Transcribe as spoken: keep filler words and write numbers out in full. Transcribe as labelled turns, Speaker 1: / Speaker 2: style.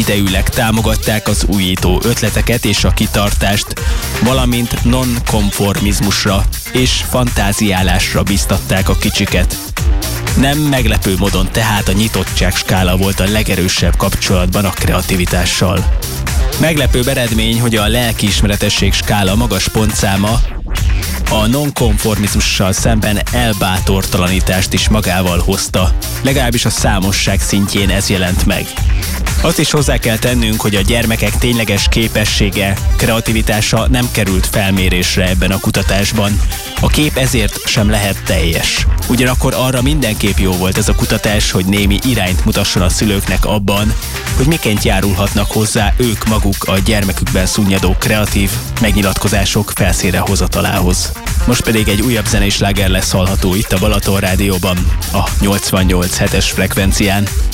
Speaker 1: egyidejűleg támogatták az újító ötleteket és a kitartást, valamint nonkonformizmusra és fantáziálásra biztatták a kicsiket. Nem meglepő módon tehát a nyitottság skála volt a legerősebb kapcsolatban a kreativitással. Meglepőbb eredmény, hogy a lelkiismeretesség skála magas pontszáma a nonkonformizmussal szemben elbátortalanítást is magával hozta. Legalábbis a számosság szintjén ez jelent meg. Azt is hozzá kell tennünk, hogy a gyermekek tényleges képessége, kreativitása nem került felmérésre ebben a kutatásban. A kép ezért sem lehet teljes. Ugyanakkor arra mindenképp jó volt ez a kutatás, hogy némi irányt mutasson a szülőknek abban, hogy miként járulhatnak hozzá ők maguk a gyermekükben szunnyadó kreatív megnyilatkozások felszínre hozatalához. Most pedig egy újabb zenei sláger lesz hallható itt a Balaton Rádióban, a nyolcvannyolc hetes frekvencián.